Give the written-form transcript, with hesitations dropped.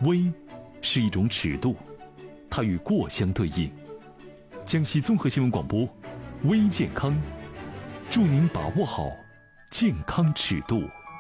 微是一种尺度，它与过相对应。江西综合新闻广播，微健康，祝您把握好健康尺度。